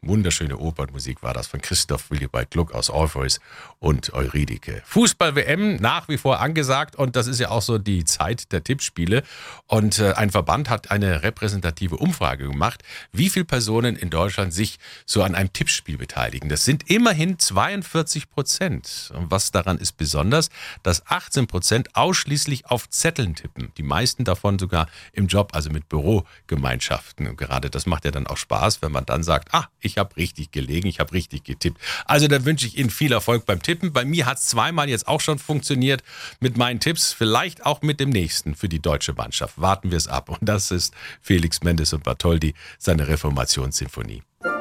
Wunderschöne Opernmusik war das von Christoph Willibald Gluck aus Orpheus und Eurydike. Fußball-WM nach wie vor angesagt und das ist ja auch so die Zeit der Tippspiele. Und ein Verband hat eine repräsentative Umfrage gemacht, wie viele Personen in Deutschland sich so an einem Tippspiel beteiligen. Das sind immerhin 42%. Und was daran ist besonders, dass 18% ausschließlich auf Zetteln tippen. Die meisten davon sogar im Job, also mit Bürogemeinschaften. Und gerade das macht ja dann auch Spaß, wenn man dann sagt, ich habe richtig gelegen, ich habe richtig getippt. Also da wünsche ich Ihnen viel Erfolg beim Tippen. Bei mir hat es zweimal jetzt auch schon funktioniert mit meinen Tipps, vielleicht auch mit dem nächsten für die deutsche Mannschaft. Warten wir es ab. Und das ist Felix Mendes und Bartholdy, seine Reformationssinfonie.